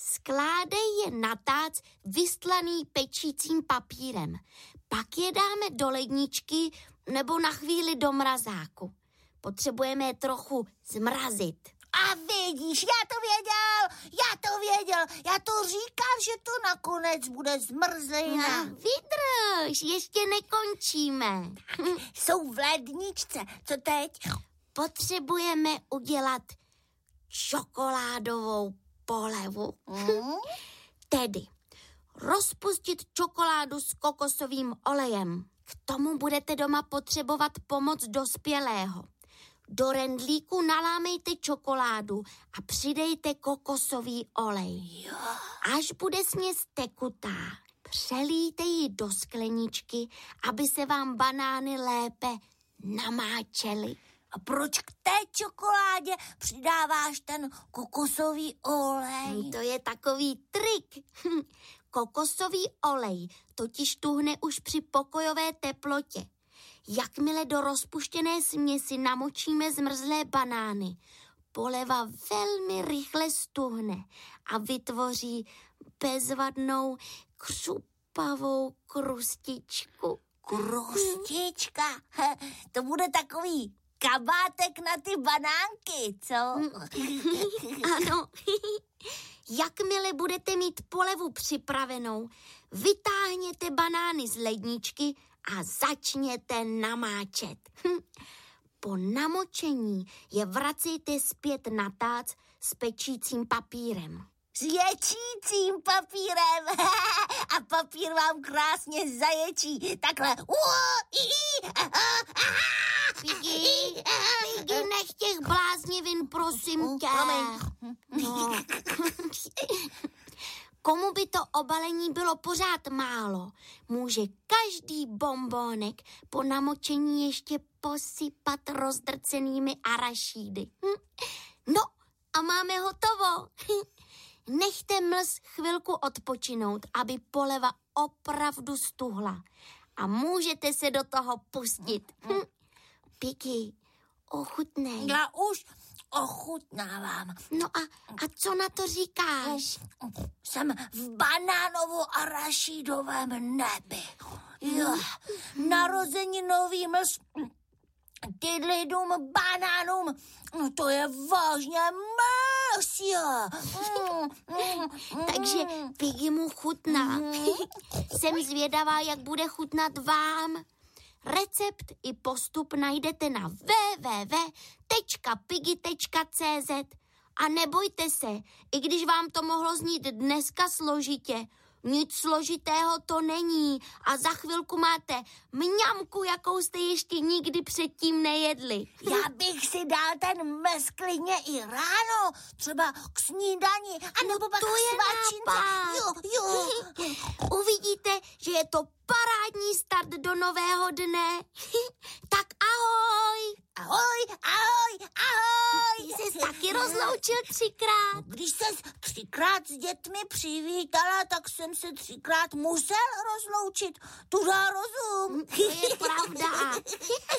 Skládej je na tác vystlaný pečícím papírem. Pak je dáme do ledničky nebo na chvíli do mrazáku. Potřebujeme je trochu zmrazit. A vidíš, já to věděl. Já to říkal, že to nakonec bude zmrzlina. Vydrž, ještě nekončíme. Jsou v ledničce, co teď? Potřebujeme udělat čokoládovou polevu. Tedy rozpustit čokoládu s kokosovým olejem. K tomu budete doma potřebovat pomoc dospělého. Do rendlíku nalámejte čokoládu a přidejte kokosový olej. Až bude směs tekutá, přelijte ji do skleničky, aby se vám banány lépe namáčely. A proč k té čokoládě přidáváš ten kokosový olej? To je takový trik. Kokosový olej totiž tuhne už při pokojové teplotě. Jakmile do rozpuštěné směsi namočíme zmrzlé banány, poleva velmi rychle stuhne a vytvoří bezvadnou křupavou krustičku. Krustička? To bude takový kabátek na ty banánky, co? Ano. Jakmile budete mít polevu připravenou, vytáhněte banány z ledničky a začněte namáčet. Po namočení je vracejte zpět na tác s pečícím papírem. S ječícím papírem. A papír vám krásně zaječí. Takhle. Piggy, nech těch bláznivin, prosím tě. No. Komu by to obalení bylo pořád málo, může každý bonbónek po namočení ještě posypat rozdrcenými arašídy. No a máme hotovo. Nechte mlz chvilku odpočinout, aby poleva opravdu stuhla. A můžete se do toho pustit. Piggy, ochutnej. Já už ochutnávám. No a co na to říkáš? Jsem v banánovo-arašídovém nebi. Jo, narozeninový mlz tydlidům, banánům, to je vážně mlz, jo. Takže Piggy mu chutná. Jsem zvědavá, jak bude chutnat vám. Recept i postup najdete na www.piggy.cz a nebojte se, i když vám to mohlo znít dneska složitě, nic složitého to není a za chvilku máte mňamku, jakou jste ještě nikdy předtím nejedli. Já bych si dal ten mlz klidně i ráno, třeba k snídani, anebo pak k svačince. Jo. Uvidíte, že je to parádní start do nového dne. Tak ahoj. Ahoj. Jsi taky rozloučil 3krát. Když ses 3krát s dětmi přivítala, tak jsem se 3krát musel rozloučit. Tu dá rozum. To je pravda.